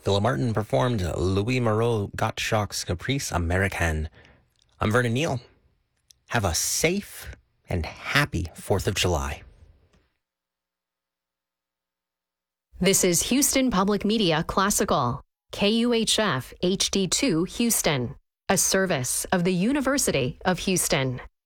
Dilla Martin performed Louis Moreau Gottschalk's Caprice Americaine. I'm Vernon Neal. Have a safe and happy 4th of July. This is Houston Public Media Classical, KUHF HD2 Houston, a service of the University of Houston.